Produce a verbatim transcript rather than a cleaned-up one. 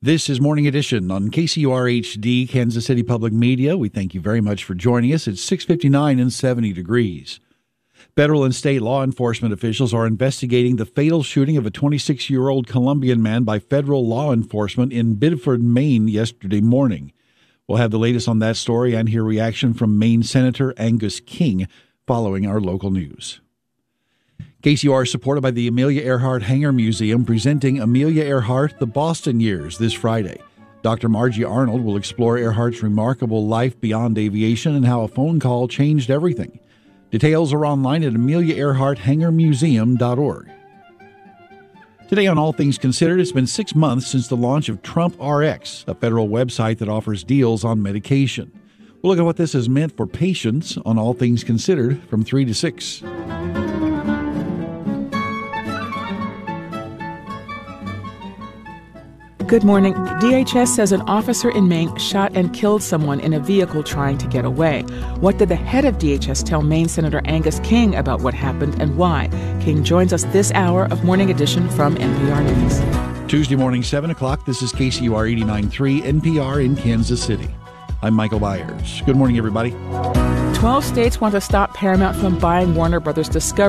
This is Morning Edition on K C U R H D, Kansas City Public Media. We thank you very much for joining us. It's six fifty-nine and seventy degrees. Federal and state law enforcement officials are investigating the fatal shooting of a twenty-six-year-old Colombian man by federal law enforcement in Biddeford, Maine yesterday morning. We'll have the latest on that story and hear reaction from Maine Senator Angus King following our local news. K C U R is supported by the Amelia Earhart Hangar Museum, presenting Amelia Earhart, The Boston Years, this Friday. Doctor Margie Arnold will explore Earhart's remarkable life beyond aviation and how a phone call changed everything. Details are online at amelia earhart hangar museum dot org. Today on All Things Considered, it's been six months since the launch of Trump R X, a federal website that offers deals on medication. We'll look at what this has meant for patients on All Things Considered from three to six. Good morning. D H S says an officer in Maine shot and killed someone in a vehicle trying to get away. What did the head of D H S tell Maine Senator Angus King about what happened and why? King joins us this hour of Morning Edition from N P R News. Tuesday morning, seven o'clock. This is K C U R eighty-nine point three N P R in Kansas City. I'm Michael Byers. Good morning, everybody. Twelve states want to stop Paramount from buying Warner Brothers Discovery.